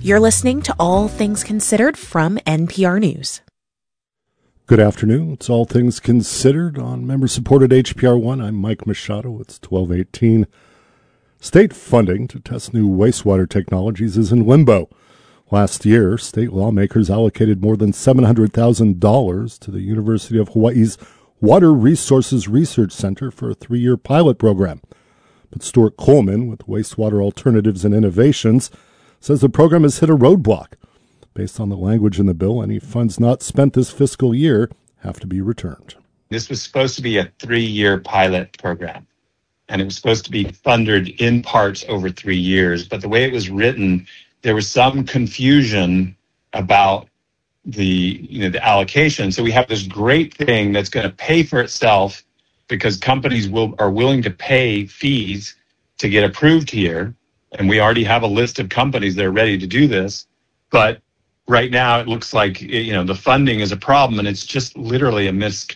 You're listening to All Things Considered from NPR News. Good afternoon. It's All Things Considered on member-supported HPR One. I'm Mike Machado. It's 12:18. State funding to test new wastewater technologies is in limbo. Last year, state lawmakers allocated more than $700,000 to the University of Hawaii's Water Resources Research Center for a 3-year pilot program. But Stuart Coleman with Wastewater Alternatives and Innovations says the program has hit a roadblock. Based on the language in the bill, any funds not spent this fiscal year have to be returned. This was supposed to be a 3-year pilot program, and it was supposed to be funded in parts over 3 years. But the way it was written, there was some confusion about the allocation. So we have this great thing that's going to pay for itself because companies are willing to pay fees to get approved here. And we already have a list of companies that are ready to do this. But right now it looks like, the funding is a problem, and it's just literally a miscommunication.